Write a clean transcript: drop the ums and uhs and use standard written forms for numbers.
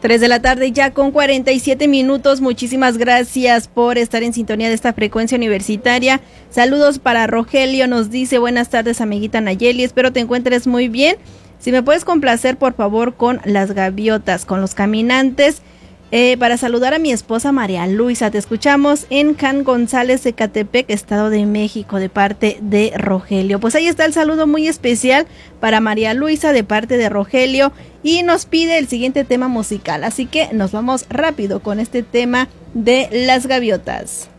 3 de la tarde ya con 47 minutos. Muchísimas gracias por estar en sintonía de esta frecuencia universitaria. Saludos para Rogelio, nos dice: buenas tardes, amiguita Nayeli, espero te encuentres muy bien. Si me puedes complacer, por favor, con Las Gaviotas, con Los Caminantes, para saludar a mi esposa María Luisa. Te escuchamos en Can González, Ecatepec, Estado de México, de parte de Rogelio. Pues ahí está el saludo muy especial para María Luisa de parte de Rogelio, y nos pide el siguiente tema musical, así que nos vamos rápido con este tema de Las Gaviotas.